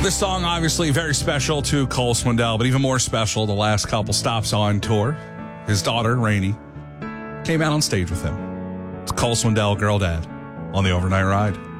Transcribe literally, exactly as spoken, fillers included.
This song, obviously, very special to Cole Swindell, but even more special the last couple stops on tour. His daughter, Rainey, came out on stage with him. It's Cole Swindell, Girl Dad, on the Overnight Ride.